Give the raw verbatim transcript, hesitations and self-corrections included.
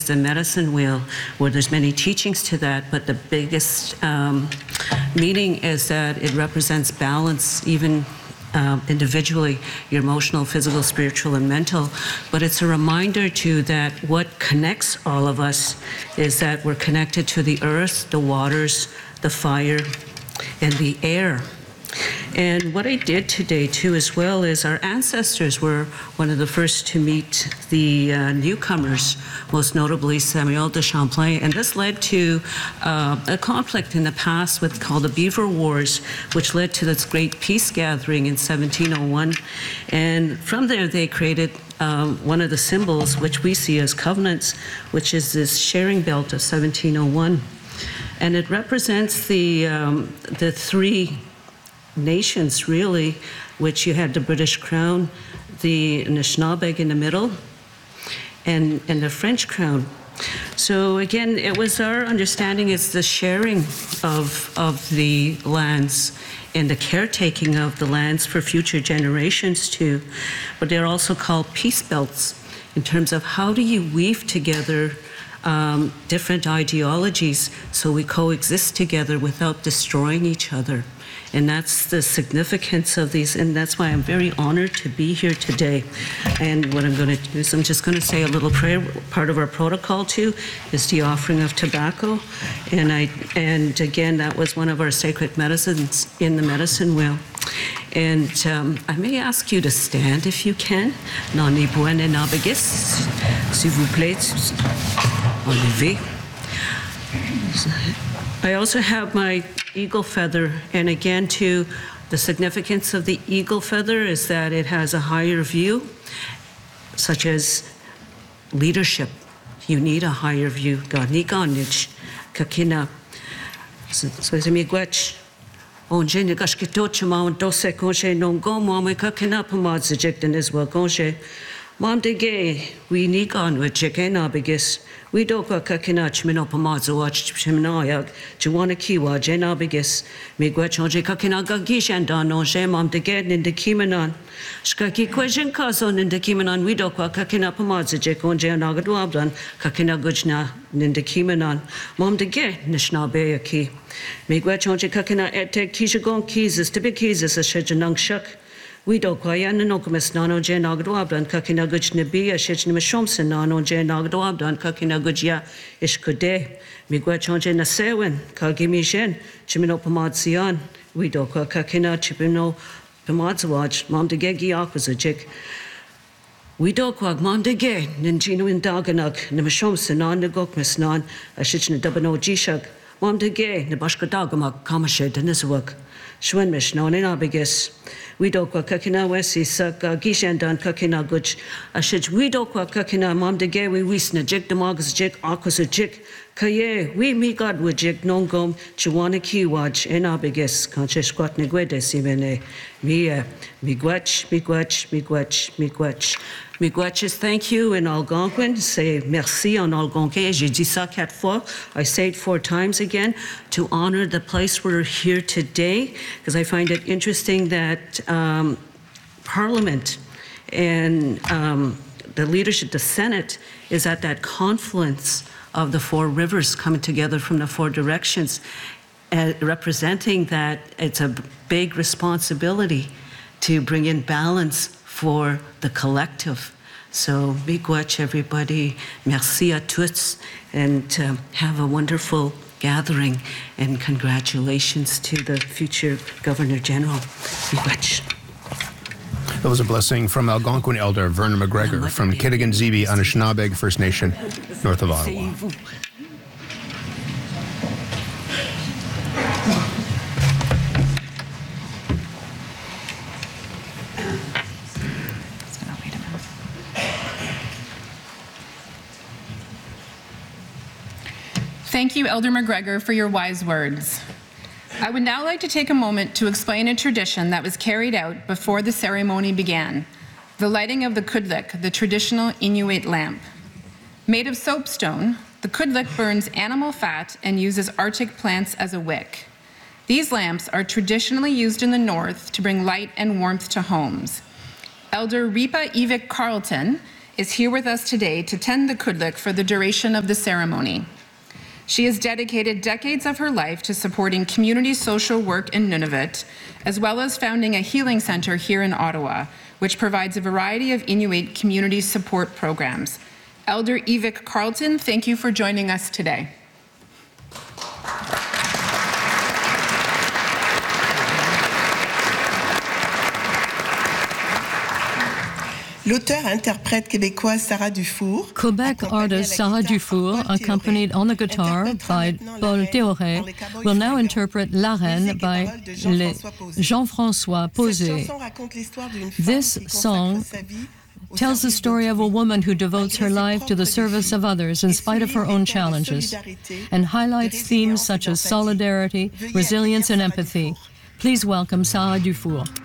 the medicine wheel, where there's many teachings to that, but the biggest um, meaning is that it represents balance, even um, individually, your emotional, physical, spiritual, and mental. But it's a reminder too that what connects all of us is that we're connected to the earth, the waters, the fire, and the air. And what I did today too as well is our ancestors were one of the first to meet the uh, newcomers, most notably Samuel de Champlain, and this led to uh, a conflict in the past with called the Beaver Wars, which led to this great peace gathering in seventeen oh one. And from there they created um, one of the symbols which we see as covenants, which is this sharing belt of seventeen oh one. And it represents the, um, the three nations, really, which you had the British Crown, the Anishinaabe in the middle, and, and the French Crown. So again, it was our understanding it's the sharing of, of the lands and the caretaking of the lands for future generations too. But they're also called peace belts in terms of how do you weave together um, different ideologies so we coexist together without destroying each other. And that's the significance of these, and that's why I'm very honored to be here today. And what I'm going to do is I'm just going to say a little prayer. Part of our protocol too is the offering of tobacco, and I and again that was one of our sacred medicines in the medicine wheel. And um, I may ask you to stand if you can. Nani buene nabegis, s'il vous plaît, enlevez. I also have my eagle feather, and again too, the significance of the eagle feather is that it has a higher view, such as leadership. You need a higher view. Garniganich, kakina. So it's a miigwech. Onje ni gashkitocha ma dose konje nongo mama kakina pamadze jekten as well konje. Mom de gay, we nigan with jekena begis. We doka kakinach minopomazo watch chimnayag, Juana Kiwa, Jena Begis, Miguachonje Kakinaga Gishandan, no Shemam de Ged in the Kimanan. Skaki question cousin in the Kimanan, we doka Kakinapomazo, Jekon Janagadwabdan, Kakinagujna in the Kimanan. Mom de Ged, Nishna Beaki. Miguachonje Kakina etek Kishagon Keys, to be keys as a Shejanang Shuk. We do kwayan no kumis nano jen agdwabdan kakina guj nabia shechni mashomsen nano jen agdwabdan kakina gujya ishkude migwa chonje na sewen kagimi jen chimino pamadzian we do kwa kakina chipino pamadzwaj mom de gegi akuzajik we do kwa mom de ge ninjino indaganak nimashomsen nan negokmis nan ashechni dabano jishak mom de ge nebashkadagamak kamashe deniswak Shwenmish non in abigis. We do kwa kakina wesi sak gishandan kakina guch. Ashich we do kwa kakina mom de gay we wisna jik demagas jik akwas a jik. Kaye we mi god with jik nongom chiwana kiwaj in abigis. Kanche squat negwede simene. Mia migwach migwach migwach migwach. Miigwechis, thank you in Algonquin. Say merci en Algonquin. J'ai dit ça quatre fois. I say it four times again to honor the place we're here today, because I find it interesting that um, Parliament and um, the leadership, the Senate, is at that confluence of the four rivers coming together from the four directions, uh, representing that it's a big responsibility to bring in balance for the collective. So, miigwech everybody, merci à tous, and um, have a wonderful gathering, and congratulations to the future Governor General. Miigwech. That was a blessing from Algonquin Elder Vernon McGregor from Kitigan-Zibi, Anishinaabe First Nation, north of Ottawa. Thank you, Elder McGregor, for your wise words. I would now like to take a moment to explain a tradition that was carried out before the ceremony began, the lighting of the kudlik, the traditional Inuit lamp. Made of soapstone, the kudlik burns animal fat and uses Arctic plants as a wick. These lamps are traditionally used in the north to bring light and warmth to homes. Elder Ripa Evik Carlton is here with us today to tend the kudlik for the duration of the ceremony. She has dedicated decades of her life to supporting community social work in Nunavut, as well as founding a healing center here in Ottawa, which provides a variety of Inuit community support programs. Elder Evik Carlton, thank you for joining us today. L'auteure-interprète québécoise Sarah Dufour, Quebec artist Sarah Dufour, accompanied on the guitar by Paul Théoret, will now interpret La Reine by Jean-François Posé. This song tells the story of a woman who devotes her life to the service of others in spite of her own challenges, and highlights themes such as solidarity, resilience, and empathy. Please welcome Sarah Dufour.